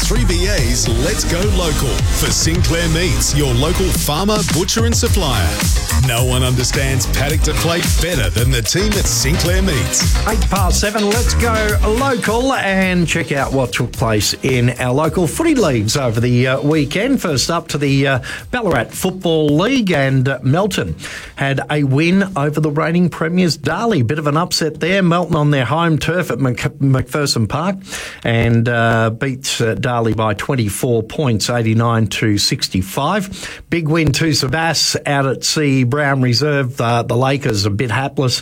3BA's Let's Go Local for Sinclair Meats, your local farmer, butcher and supplier. No one understands paddock to plate better than the team at Sinclair Meats. 7:08, let's go local and check out what took place in our local footy leagues over the weekend. First up to the Ballarat Football League, and Melton had a win over the reigning premiers Darley. Bit of an upset there. Melton on their home turf at McPherson Park and beat Darley by 24 points, 89-65. Big win to Sebass out at C Brown Reserve. The Lakers a bit hapless,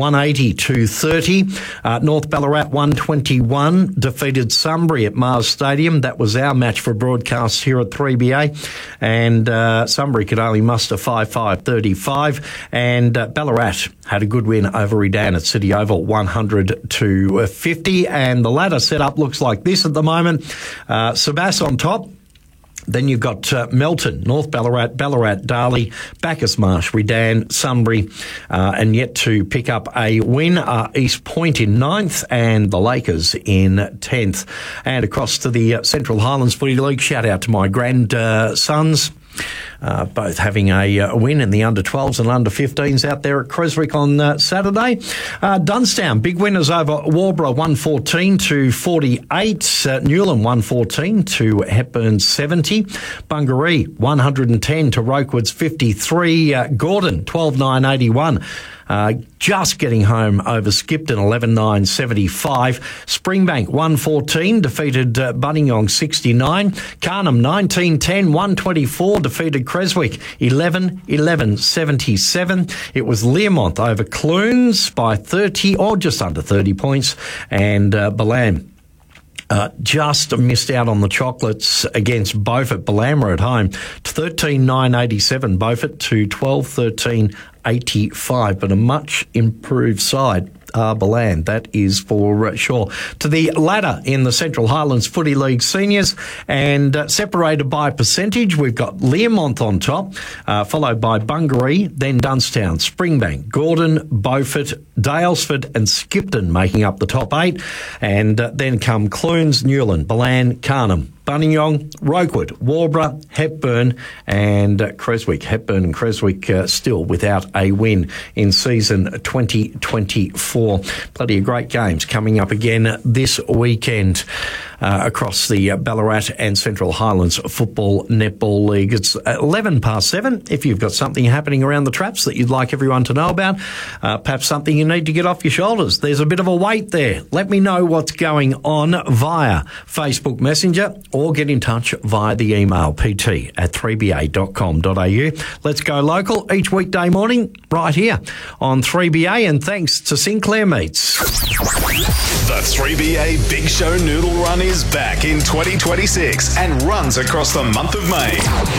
180-30. North Ballarat 121 defeated Sunbury at Mars Stadium. That was our match for broadcast here at 3BA, and Sunbury could only muster 5-5-35, and Ballarat had a good win over Redan at City Oval, 100-50, and the ladder setup looks like this at the moment. Sebass on top. Then you've got Melton, North Ballarat, Ballarat, Darley, Bacchus Marsh, Redan, Sunbury, and yet to pick up a win East Point in 9th and the Lakers in 10th. And across to the Central Highlands Footy League, shout out to my grandsons. Both having a win in the under-12s and under-15s out there at Creswick on Saturday. Dunstown, big winners over Warborough, 114-48. Newland, 114 to Hepburn, 70. Bungaree, 110 to Rokewood's 53. Gordon, 12-9-81. Just getting home over Skipton, 11-9-75. Springbank, 114, defeated Buninyong, 69. Carnham, 19-10, 124, defeated Creswick, 11-11-77. It was Learmonth over Clunes by 30, or just under 30 points, and Balam just missed out on the chocolates against Beaufort. Balam were at home to 13-9-87. Beaufort to 12-13-85, but a much improved side. Balan, that is for sure. To the ladder in the Central Highlands Footy League Seniors, and separated by percentage, we've got Learmonth on top, followed by Bungaree, then Dunstown, Springbank, Gordon, Beaufort, Dalesford and Skipton making up the top 8, and then come Clunes, Newland, Balan, Carnham, Buninyong, Rokewood, Warborough, Hepburn and Creswick. Hepburn and Creswick still without a win in season 2024. Plenty of great games coming up again this weekend across the Ballarat and Central Highlands Football Netball League. It's 7:11. If you've got something happening around the traps that you'd like everyone to know about, perhaps something you need to get off your shoulders, there's a bit of a wait there. Let me know what's going on via Facebook Messenger, or get in touch via the email pt@3ba.com.au. Let's go local each weekday morning right here on 3BA, and thanks to Sinclair Meats. The 3BA Big Show Noodle Run is back in 2026 and runs across the month of May.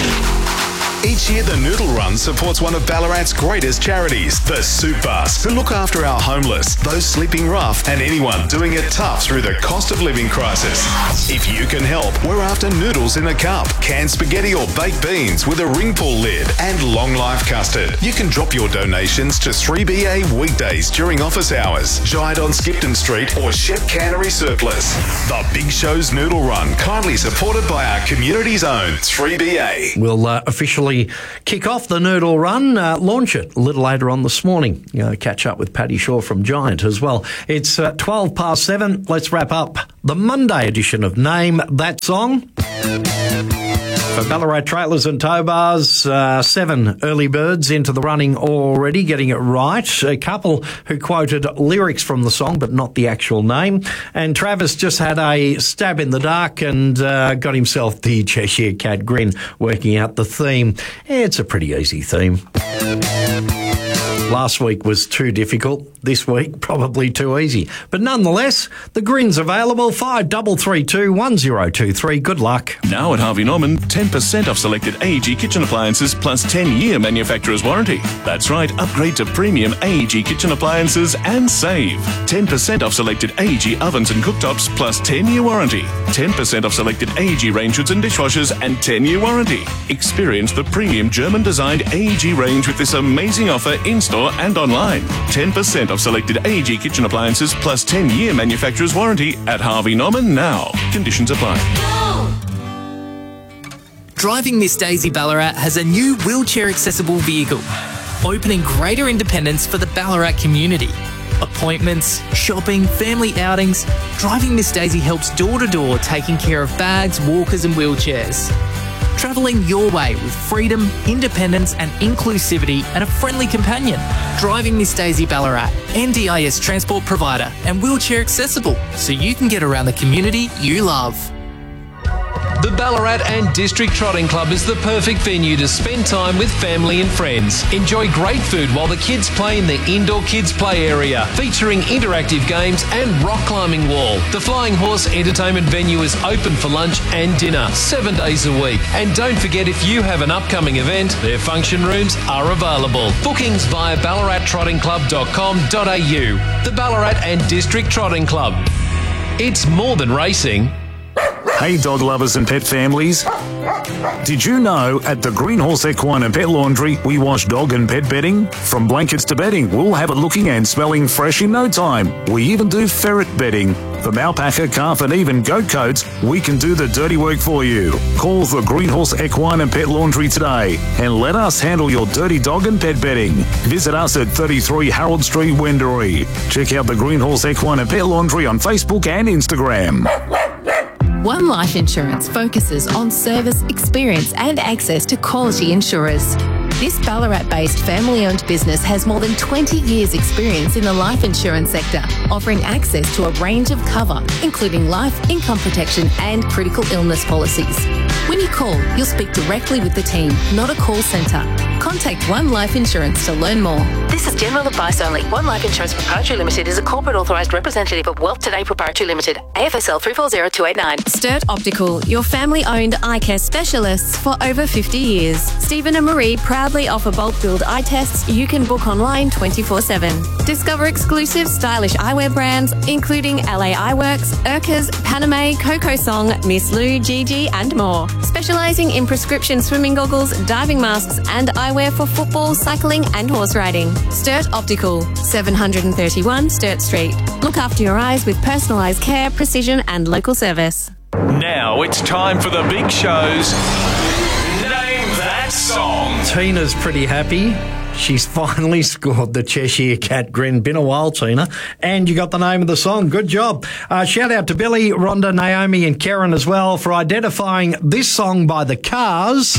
Each year, the Noodle Run supports one of Ballarat's greatest charities, the Soup Bus, who look after our homeless, those sleeping rough, and anyone doing it tough through the cost of living crisis. If you can help, we're after noodles in a cup, canned spaghetti or baked beans with a ring pull lid, and long life custard. You can drop your donations to 3BA weekdays during office hours, Giant on Skipton Street or Shep Cannery Surplus. The Big Show's Noodle Run, kindly supported by our community's own 3BA. We'll officially kick off the Noodle Run, launch it a little later on this morning. Catch up with Paddy Shaw from Giant as well. It's 7:12. Let's wrap up the Monday edition of Name That Song. For Ballarat Trailers and Tow Bars, 7 early birds into the running already, getting it right. A couple who quoted lyrics from the song, but not the actual name. And Travis just had a stab in the dark and got himself the Cheshire Cat grin, working out the theme. It's a pretty easy theme. Last week was too difficult. This week, probably too easy. But nonetheless, the grin's available. 53321023. Good luck. Now at Harvey Norman, 10% off selected AEG kitchen appliances plus 10-year manufacturer's warranty. That's right, upgrade to premium AEG kitchen appliances and save. 10% off selected AEG ovens and cooktops plus 10-year warranty. 10% off selected AEG range hoods and dishwashers and 10-year warranty. Experience the premium German-designed AEG range with this amazing offer in-store and online. 10% off selected AEG kitchen appliances plus 10-year manufacturer's warranty at Harvey Norman now. Conditions apply. Driving Miss Daisy Ballarat has a new wheelchair-accessible vehicle, opening greater independence for the Ballarat community. Appointments, shopping, family outings, Driving Miss Daisy helps door-to-door, taking care of bags, walkers and wheelchairs. Travelling your way with freedom, independence and inclusivity and a friendly companion. Driving Miss Daisy Ballarat, NDIS transport provider and wheelchair accessible so you can get around the community you love. The Ballarat and District Trotting Club is the perfect venue to spend time with family and friends. Enjoy great food while the kids play in the indoor kids play area, featuring interactive games and rock climbing wall. The Flying Horse entertainment venue is open for lunch and dinner 7 days a week. And don't forget, if you have an upcoming event, their function rooms are available. Bookings via ballarattrottingclub.com.au. The Ballarat and District Trotting Club. It's more than racing. Hey dog lovers and pet families. Did you know at the Green Horse Equine and Pet Laundry we wash dog and pet bedding? From blankets to bedding, we'll have it looking and smelling fresh in no time. We even do ferret bedding. From alpaca, calf and even goat coats, we can do the dirty work for you. Call the Green Horse Equine and Pet Laundry today and let us handle your dirty dog and pet bedding. Visit us at 33 Harold Street, Wendouree. Check out the Green Horse Equine and Pet Laundry on Facebook and Instagram. One Life Insurance focuses on service, experience and access to quality insurers. This Ballarat-based family-owned business has more than 20 years' experience in the life insurance sector, offering access to a range of cover, including life, income protection and critical illness policies. When you call, you'll speak directly with the team, not a call centre. Contact One Life Insurance to learn more. This is general advice only. One Life Insurance Proprietary Limited is a corporate authorised representative of Wealth Today Proprietary Limited, AFSL 340289. Sturt Optical, your family-owned eye care specialists for over 50 years. Stephen and Marie proudly offer bulk billed eye tests you can book online 24/7. Discover exclusive stylish eyewear brands including LA Eyeworks, Urkers, Paname, Coco Song, Miss Lou, Gigi and more. Specialising in prescription swimming goggles, diving masks and eyewear for football, cycling and horse riding. Sturt Optical, 731 Sturt Street. Look after your eyes with personalised care, precision and local service. Now it's time for the big show's Name That Song. Tina's pretty happy. She's finally scored the Cheshire Cat grin. Been a while, Tina. And you got the name of the song. Good job. Shout out to Billy, Rhonda, Naomi and Karen as well for identifying this song by the Cars.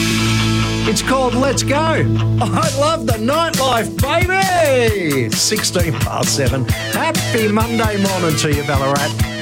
It's called Let's Go. I love the nightlife, baby. 16 past 7. Happy Monday morning to you, Ballarat.